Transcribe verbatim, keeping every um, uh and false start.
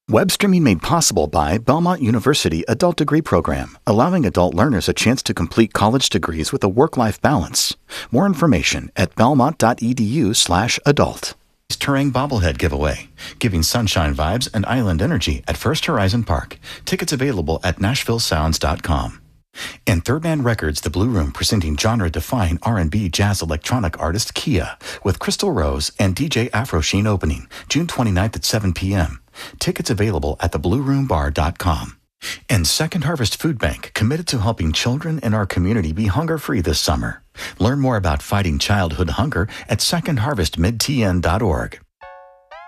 Web streaming made possible by Belmont University Adult Degree Program, allowing adult learners a chance to complete college degrees with a work-life balance. More information at belmont.edu slash adult. Turing bobblehead giveaway, giving sunshine vibes and island energy at First Horizon Park. Tickets available at nashville sounds dot com. And Third Man Records, The Blue Room, presenting genre-defying R and B jazz electronic artist Kia with Crystal Rose and D J Afro Sheen opening June twenty-ninth at seven p.m. Tickets available at the blue room bar dot com. And Second Harvest Food Bank, committed to helping children in our community be hunger-free this summer. Learn more about fighting childhood hunger at second harvest mid t n dot org.